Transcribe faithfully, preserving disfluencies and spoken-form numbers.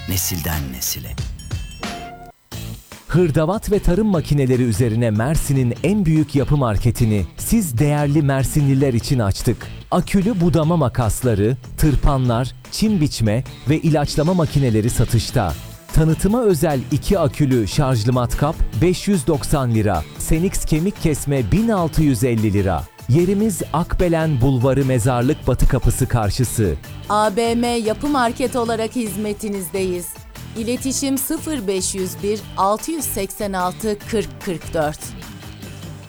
nesilden nesile. Hırdavat ve tarım makineleri üzerine Mersin'in en büyük yapı marketini siz değerli Mersinliler için açtık. Akülü budama makasları, tırpanlar, çim biçme ve ilaçlama makineleri satışta. Tanıtıma özel iki akülü şarjlı matkap beş yüz doksan lira, Senix kemik kesme bin altı yüz elli lira. Yerimiz Akbelen Bulvarı Mezarlık Batı Kapısı karşısı. A B M Yapı Market olarak hizmetinizdeyiz. İletişim sıfır beş yüz bir altı yüz seksen altı kırk kırk dört.